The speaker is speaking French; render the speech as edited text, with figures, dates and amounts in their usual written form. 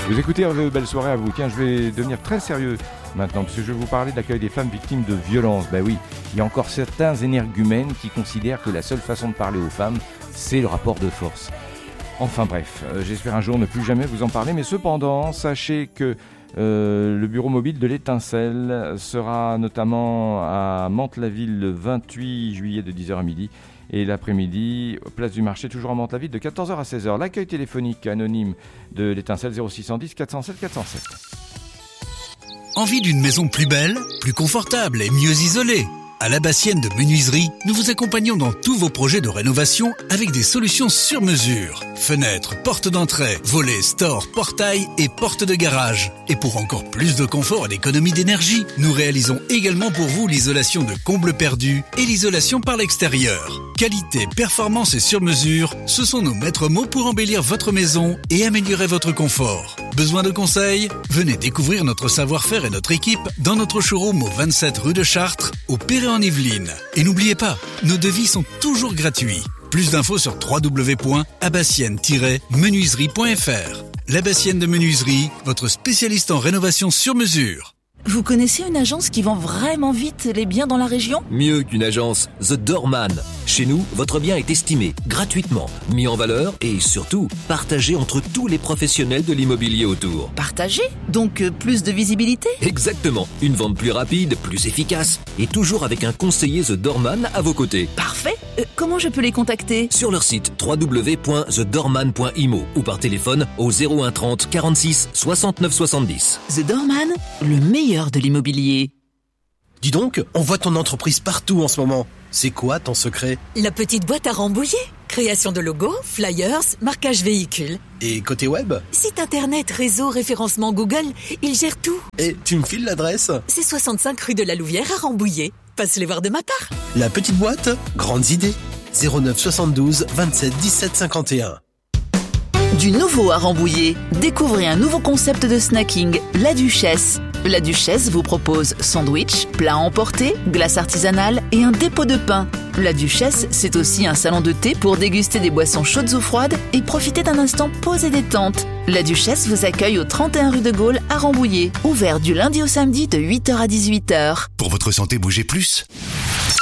Vous écoutez Belle Soirée à vous. Tiens, je vais devenir très sérieux maintenant, parce que je vais vous parler de l'accueil des femmes victimes de violences. Ben oui, il y a encore certains énergumènes qui considèrent que la seule façon de parler aux femmes, c'est le rapport de force. Enfin bref, j'espère un jour ne plus jamais vous en parler, mais cependant, sachez que le bureau mobile de l'Étincelle sera notamment à Mantes-la-Ville le 28 juillet de 10h à midi. Et l'après-midi, place du marché, toujours à Mantes-la-Ville, de 14h à 16h. L'accueil téléphonique anonyme de l'Étincelle 0610 407 407. Envie d'une maison plus belle, plus confortable et mieux isolée? À l'Abassienne de Menuiserie, nous vous accompagnons dans tous vos projets de rénovation avec des solutions sur mesure. Fenêtres, portes d'entrée, volets, stores, portails et portes de garage. Et pour encore plus de confort et d'économie d'énergie, nous réalisons également pour vous l'isolation de combles perdus et l'isolation par l'extérieur. Qualité, performance et sur mesure, ce sont nos maîtres mots pour embellir votre maison et améliorer votre confort. Besoin de conseils? Venez découvrir notre savoir-faire et notre équipe dans notre showroom au 27 rue de Chartres, au Perret-en-Yvelines. Et n'oubliez pas, nos devis sont toujours gratuits. Plus d'infos sur www.abassienne-menuiserie.fr. L'Abassienne de Menuiserie, votre spécialiste en rénovation sur mesure. Vous connaissez une agence qui vend vraiment vite les biens dans la région? Mieux qu'une agence, The Doorman. Chez nous, votre bien est estimé gratuitement, mis en valeur et surtout partagé entre tous les professionnels de l'immobilier autour. Partagé? Donc plus de visibilité? Exactement. Une vente plus rapide, plus efficace et toujours avec un conseiller The Doorman à vos côtés. Parfait. Comment je peux les contacter? Sur leur site www.thedoorman.imo ou par téléphone au 01 30 46 69 70. The Doorman, le meilleur de l'immobilier. Dis donc, on voit ton entreprise partout en ce moment. C'est quoi ton secret? La petite boîte à Rambouillet. Création de logos, flyers, marquage véhicule. Et côté web? Site internet, réseau, référencement Google, il gère tout. Et tu me files l'adresse? C'est 65 rue de la Louvière à Rambouillet. Passe les voir de ma part. La petite boîte, grandes idées. 09 72 27 17 51. Du nouveau à Rambouillet, découvrez un nouveau concept de snacking, La Duchesse. La Duchesse vous propose sandwich, plats à emporter, glace artisanale et un dépôt de pain. La Duchesse, c'est aussi un salon de thé pour déguster des boissons chaudes ou froides et profiter d'un instant pause et détente. La Duchesse vous accueille au 31 rue de Gaulle à Rambouillet, ouvert du lundi au samedi de 8h à 18h. Pour votre santé, bougez plus.